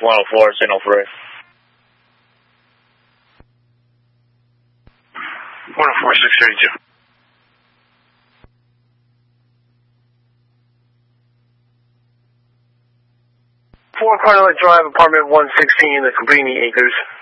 104, signal 3. 104, 632. 4 Carteret Drive, apartment 116, the Cabrini Acres.